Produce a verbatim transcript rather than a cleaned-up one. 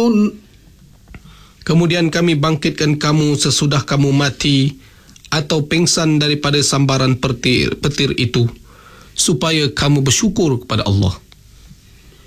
تبصرون. Kemudian kami bangkitkan kamu sesudah kamu mati atau pingsan daripada sambaran petir, petir itu, supaya kamu bersyukur kepada Allah.